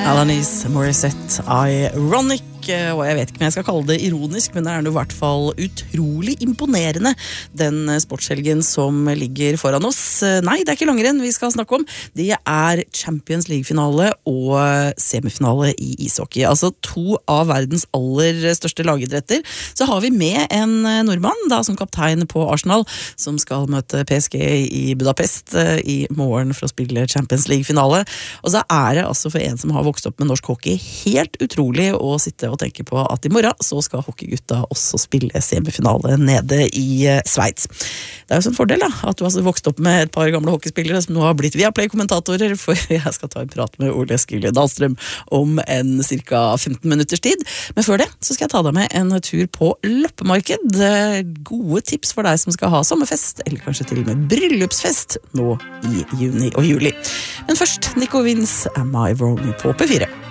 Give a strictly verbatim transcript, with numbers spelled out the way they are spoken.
Alanis Morissette, Ironic. Og jeg vet ikke om jeg skal kalle det ironisk, men det er i hvert fall utrolig imponerende, den sportshelgen som ligger foran oss. Nei, det er ikke langrenn vi skal snakke om. Det er Champions League-finale og semifinale i ishockey. Altså to av verdens aller største lagidretter. Så har vi med en nordmann, da som kaptein på Arsenal, som skal møte P S G i Budapest i morgen for å spille Champions League-finale. Og så er det altså for en som har vokst opp med norsk hockey helt utrolig å sitte og tenke på at i morgen så skal hockeygutta også spille semifinale nede i Sveits. Det er jo sånn fordel da, at du har vokst opp med et par gamle hockeyspillere som nå har blitt Viaplay-kommentatorer, for jeg skal ta en prat med Ole Eskil Dahlstrøm om en cirka femten minutters tid. Men før det så skal jeg ta deg med en tur på loppemarked. Gode tips for deg som skal ha sommerfest, eller kanskje til og med bryllupsfest nå i juni og juli. Men først, Nico Vince, Am I Wrong på P fire.